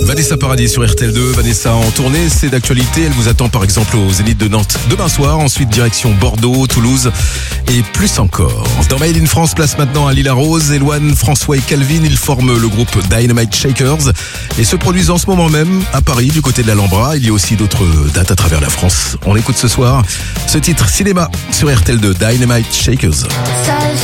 Vanessa Paradis sur RTL2. Vanessa en tournée, c'est d'actualité. Elle vous attend par exemple au Zénith de Nantes demain soir. Ensuite direction Bordeaux, Toulouse et plus encore. Dans Made in France, place maintenant à Lila Rose, Eloane, François et Calvin. Ils forment le groupe Dynamite Shakers et se produisent en ce moment même à Paris du côté de l'Alhambra. Il y a aussi d'autres dates à travers la France. On écoute ce soir ce titre cinéma sur RTL2, Dynamite Shakers.